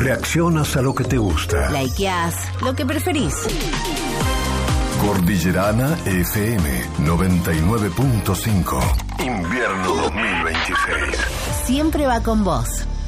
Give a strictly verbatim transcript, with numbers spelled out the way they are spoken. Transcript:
Reaccionas a lo que te gusta. Likeás lo que preferís. Cordillerana F M noventa y nueve punto cinco. Invierno dos mil veintiséis. Siempre va con vos.